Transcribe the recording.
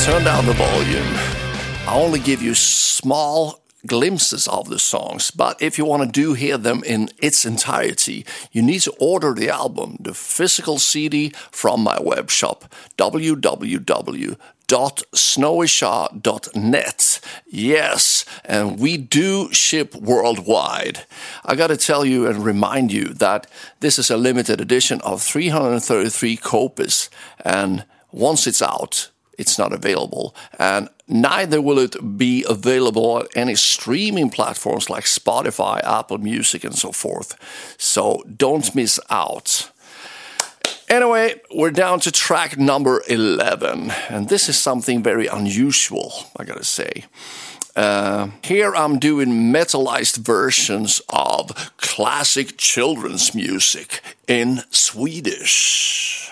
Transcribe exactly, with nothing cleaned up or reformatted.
turn down the volume. I only give you small glimpses of the songs, but if you want to do hear them in its entirety, you need to order the album, the physical C D, from my web shop, w w w dot snowy shaw dot net. Yes, and we do ship worldwide. I gotta tell you and remind you that this is a limited edition of three hundred thirty-three copies, and once it's out, it's not available, and neither will it be available on any streaming platforms like Spotify, Apple Music, and so forth. So don't miss out. Anyway, we're down to track number eleven, and this is something very unusual, I gotta say. Uh, here I'm doing metalized versions of classic children's music in Swedish.